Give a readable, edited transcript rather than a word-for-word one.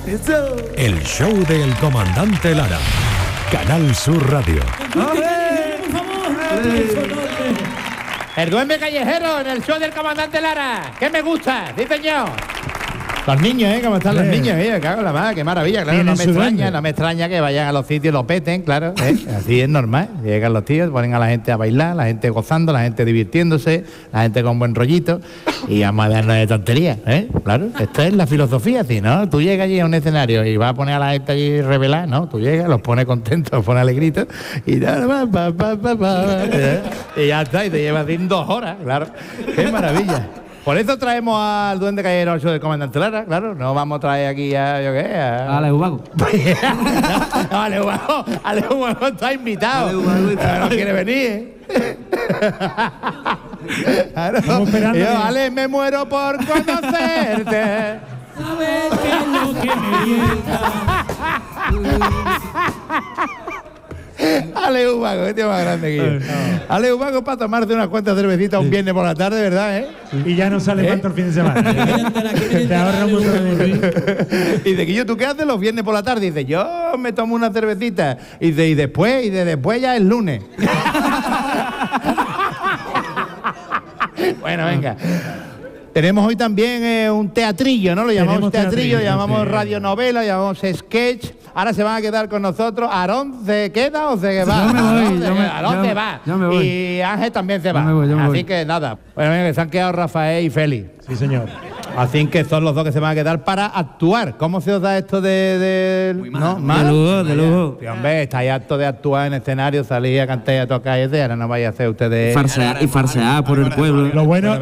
El show del comandante Lara. Canal Sur Radio. El duende callejero en el show del comandante Lara. ¿Qué me gusta? Sí, señor. Los niños, ¿cómo están los niños? Me cago en la madre, qué maravilla. Claro, no me extraña que vayan a los sitios y lo peten, claro. Así es normal. Llegan los tíos, ponen a la gente a bailar, la gente gozando, la gente divirtiéndose, la gente con buen rollito. Y vamos a darnos de tonterías, Claro, esta es la filosofía, ¿sí? ¿No? Tú llegas allí a un escenario y vas a poner a la gente allí revelar, ¿no? Tú llegas, los pones contentos, los pones alegritos y ya está, y te llevas 2 horas, claro. Qué maravilla. Por eso traemos al duende callejero al show del comandante Lara, claro. No vamos a traer aquí a, yo qué, a Ale Ubago. Ale Ubago está invitado. No quiere venir, Claro. Yo, Ale, me muero por conocerte. ¿Sabes qué es lo que me gusta? Ale Ubago, este es más grande que yo. Ale Ubago para tomarse unas cuantas cervecitas un viernes por la tarde, ¿verdad? Y ya no sale tanto el fin de semana. Te ahorra mucho de Y dice, Guillo, ¿tú qué haces los viernes por la tarde? Y dice, yo me tomo una cervecita. Y dice, y después ya es lunes. Bueno, venga. Tenemos hoy también un teatrillo, ¿no? Lo llamamos teatrillo, lo llamamos radionovela, lo llamamos sketch. Ahora se van a quedar con nosotros. ¿Aarón se queda o se va? Aarón se va. Yo me voy. Y Ángel también se va. Yo me Así voy. que nada. Bueno, venga, que se han quedado Rafael y Félix. Sí, señor. Así que son los dos que se van a quedar para actuar. ¿Cómo se os da esto de Muy mal. ¿no? De ¿Mal? lujo, de lujo. Sí, hombre, estáis hartos de actuar en escenario, salir a cantar y a tocar y ahora no vais a hacer ustedes... Farsear por el pueblo. Lo bueno